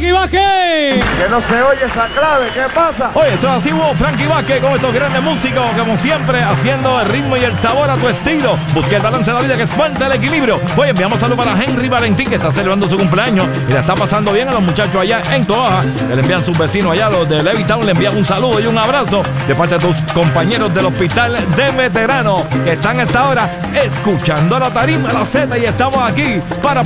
Frankie Vázquez. Que no se oye esa clave, ¿qué pasa? Oye, eso así hubo Frankie Vázquez con estos grandes músicos, como siempre, haciendo el ritmo y el sabor a tu estilo. Busca el balance de la vida que cuenta el equilibrio. Oye, enviamos saludos para Henry Valentín, que está celebrando su cumpleaños y la está pasando bien a los muchachos allá en Toaja, que le envían sus vecinos allá, los de Levittown, le envían un saludo y un abrazo de parte de tus compañeros del Hospital de Veteranos, que están a esta hora escuchando la tarima, la Z, y estamos aquí para